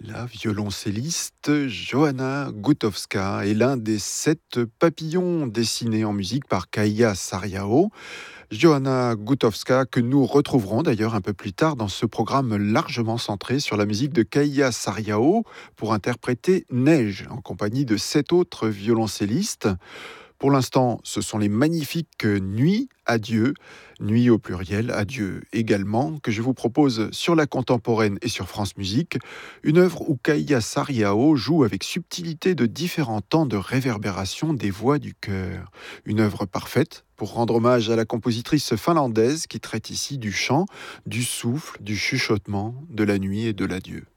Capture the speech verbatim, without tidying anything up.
La violoncelliste Johanna Gutowska est l'un des sept papillons dessinés en musique par Kaija Saariaho. Johanna Gutowska, que nous retrouverons d'ailleurs un peu plus tard dans ce programme largement centré sur la musique de Kaija Saariaho pour interpréter Neige en compagnie de sept autres violoncellistes. Pour l'instant, ce sont les magnifiques Nuits à Dieu, Nuits au pluriel, Adieu également, que je vous propose sur la contemporaine et sur France Musique, une œuvre où Kaija Saariaho joue avec subtilité de différents temps de réverbération des voix du chœur. Une œuvre parfaite pour rendre hommage à la compositrice finlandaise qui traite ici du chant, du souffle, du chuchotement, de la nuit et de l'adieu.